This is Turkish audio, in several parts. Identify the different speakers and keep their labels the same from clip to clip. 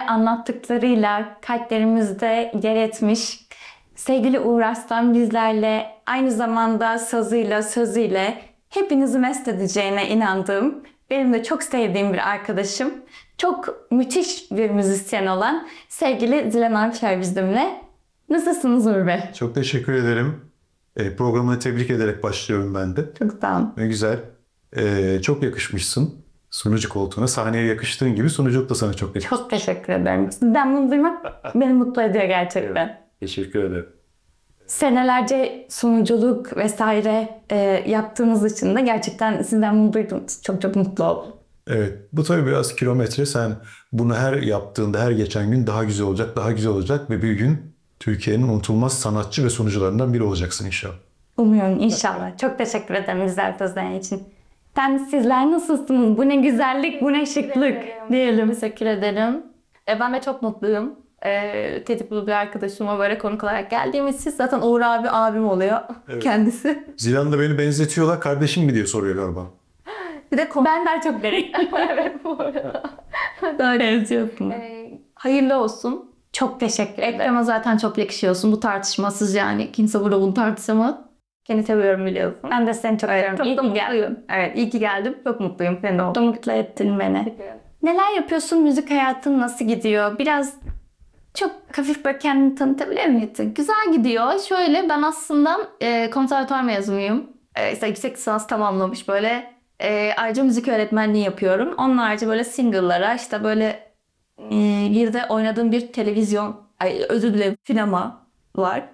Speaker 1: anlattıklarıyla kalplerimizde yer etmiş sevgili Uğur Aslan bizlerle aynı zamanda sazıyla, sözüyle hepinizi mest edeceğine inandığım, benim de çok sevdiğim bir arkadaşım, çok müthiş bir müzisyen olan sevgili Zilan Avşar bizimle. Nasılsınız Uğur Bey?
Speaker 2: Çok teşekkür ederim. Programını tebrik ederek başlıyorum ben de.
Speaker 1: Çok sağ olun.
Speaker 2: Ne güzel. Çok yakışmışsın sunucu koltuğuna. Sahneye yakıştığın gibi sunuculuk da sana çok yakışmış.
Speaker 1: Çok teşekkür ederim. Sizden bunu duymak beni mutlu ediyor gerçekten.
Speaker 2: Teşekkür ederim.
Speaker 1: Senelerce sunuculuk vesaire yaptığınız için de gerçekten sizden bunu duydum. Çok çok mutlu oldum.
Speaker 2: Evet, bu tabii biraz kilometre. Sen bunu her yaptığında, her geçen gün daha güzel olacak, daha güzel olacak ve bir gün Türkiye'nin unutulmaz sanatçı ve sunucularından biri olacaksın inşallah.
Speaker 1: Umuyorum inşallah. Çok teşekkür ederim güzel sözlerin için. Sizler nasılsınız? Bu ne güzellik, bu ne şıklık diyelim.
Speaker 3: Teşekkür ederim. Ben de çok mutluyum. Tetikli bir arkadaşıma böyle konuk olarak geldiğimiz siz zaten Uğur abi abim oluyor kendisi.
Speaker 2: Zilan da beni benzetiyorlar, kardeşim mi diye soruyor galiba.
Speaker 3: Bir de
Speaker 1: Ben daha çok beğendim.
Speaker 3: evet bu arada.
Speaker 1: Daha benziyorsun.
Speaker 3: Hayırlı olsun.
Speaker 1: Çok teşekkür ederim.
Speaker 3: Ekrem'e zaten çok yakışıyorsun. Bu tartışmasız yani. Kimse burada bunu tartışamaz. Seni seviyorum biliyorsun.
Speaker 1: Ben de seni çok seviyorum.
Speaker 3: Çok
Speaker 1: İyi
Speaker 3: da
Speaker 1: ki geldin.
Speaker 3: mutluyum. Evet iyi ki geldim. Çok mutluyum. Sen de
Speaker 1: Çok
Speaker 3: oldun.
Speaker 1: mutlu ettin beni. Neler yapıyorsun? Müzik hayatın nasıl gidiyor? Biraz çok hafif böyle kendini tanıtabilir misin?
Speaker 3: Güzel gidiyor. Şöyle ben aslında konservatuvar mezunuyum. İşte yüksek lisans tamamlamış böyle. Ayrıca müzik öğretmenliği yapıyorum. Onun harici böyle single'lara işte böyle bir de oynadığım bir televizyon, özür dilerim sinema var.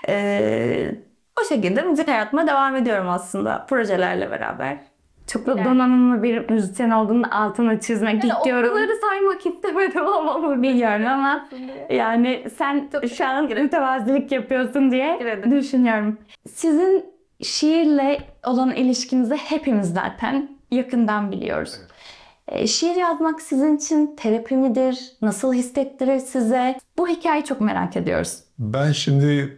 Speaker 3: O şekilde müzik hayatıma devam ediyorum aslında projelerle beraber.
Speaker 1: Çok da donanımlı bir müzisyen olduğunun altını çizmek istiyorum.
Speaker 3: Onları saymak istemedim ama
Speaker 1: Biliyorum ama yani sen şu an mütevazilik yapıyorsun diye
Speaker 3: Evet.
Speaker 1: düşünüyorum. Sizin şiirle olan ilişkinizi hepimiz zaten yakından biliyoruz. Şiir yazmak sizin için terapi midir? Nasıl hissettirir size? Bu hikayeyi çok merak ediyoruz.
Speaker 2: Ben şimdi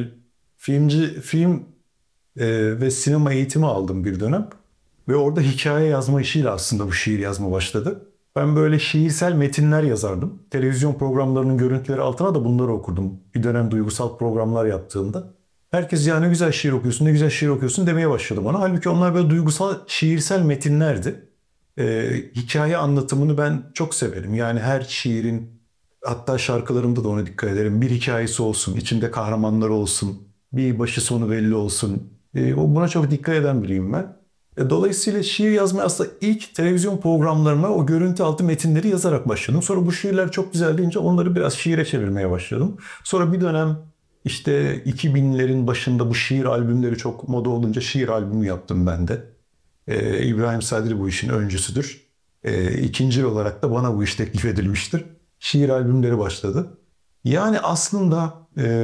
Speaker 2: film ve sinema eğitimi aldım bir dönem. Ve orada hikaye yazma işiyle aslında bu şiir yazma başladı. Ben böyle şiirsel metinler yazardım. Televizyon programlarının görüntüleri altına da bunları okurdum. Bir dönem duygusal programlar yaptığımda. Herkes ya ne güzel şiir okuyorsun, ne güzel şiir okuyorsun demeye başladı bana. Halbuki onlar böyle duygusal, şiirsel metinlerdi. Hikaye anlatımını ben çok severim. Yani her şiirin, hatta şarkılarımda da ona dikkat ederim. Bir hikayesi olsun, içinde kahramanları olsun, bir başı sonu belli olsun. Buna çok dikkat eden biriyim ben. Dolayısıyla şiir yazmaya aslında ilk televizyon programlarıma o görüntü altı metinleri yazarak başladım. Sonra bu şiirler çok güzel deyince onları biraz şiire çevirmeye başladım. Sonra bir dönem işte 2000'lerin başında bu şiir albümleri çok moda olunca şiir albümü yaptım ben de. İbrahim Sadri bu işin öncüsüdür. İkinci olarak da bana bu iş teklif edilmiştir. Şiir albümleri başladı. Yani aslında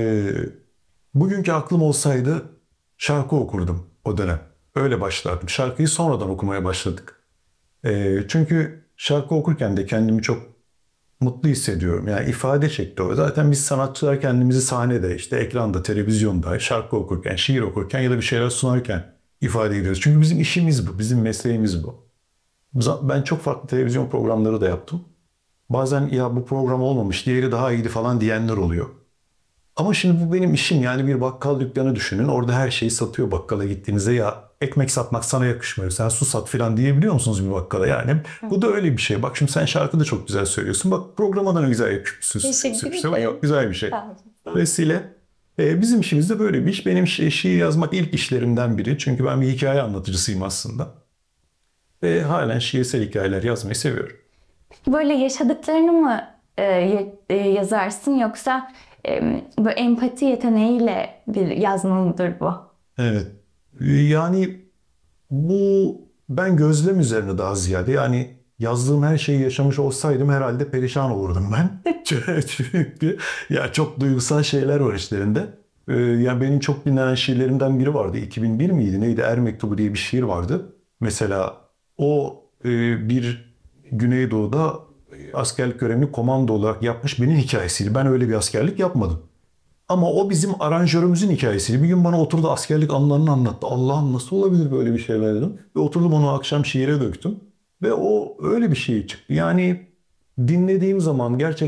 Speaker 2: bugünkü aklım olsaydı şarkı okurdum o dönem. Öyle başlardım. Şarkıyı sonradan okumaya başladık. Çünkü şarkı okurken de kendimi çok mutlu hissediyorum. Yani ifade şekli o. Zaten biz sanatçılar kendimizi sahnede, işte ekranda, televizyonda, şarkı okurken, şiir okurken ya da bir şeyler sunarken ifade ediyoruz. Çünkü bizim işimiz bu, bizim mesleğimiz bu. Ben çok farklı televizyon programları da yaptım. Bazen ya bu program olmamış, diğeri daha iyiydi falan diyenler oluyor. Ama şimdi bu benim işim, yani bir bakkal dükkanı düşünün. Orada her şeyi satıyor bakkala gittiğinizde, ya ekmek satmak sana yakışmıyor, sen su sat falan diyebiliyor musunuz bir bakkala? Yani bu da öyle bir şey. Bak şimdi sen şarkı da çok güzel söylüyorsun. Bak programa da ne güzel yapmışsın.
Speaker 3: Teşekkür ederim.
Speaker 2: Güzel bir şey. Dolayısıyla bizim işimiz de böyle bir iş. Benim şiir yazmak ilk işlerimden biri. Çünkü ben bir hikaye anlatıcısıyım aslında. Ve halen şiirsel hikayeler yazmayı seviyorum.
Speaker 1: Böyle yaşadıklarını mı yazarsın yoksa böyle empati yeteneğiyle bir yazma mıdır bu?
Speaker 2: Evet. Yani bu ben gözlem üzerine daha ziyade, yani yazdığım her şeyi yaşamış olsaydım herhalde perişan olurdum ben. Çünkü ya çok duygusal şeyler var işlerinde. Yani benim çok dinlenen şiirlerimden biri vardı. 2001 miydi neydi? Er Mektubu diye bir şiir vardı. Mesela o bir Güneydoğu'da askerlik görevini komando olarak yapmış birinin hikayesiydi. Ben öyle bir askerlik yapmadım. Ama o bizim aranjörümüzün hikayesiydi. Bir gün bana oturdu, askerlik anılarını anlattı. Allah'ım nasıl olabilir böyle bir şey dedim. Ve oturdum onu akşam şiire döktüm. Ve o öyle bir şey çıktı. Yani dinlediğim zaman gerçekten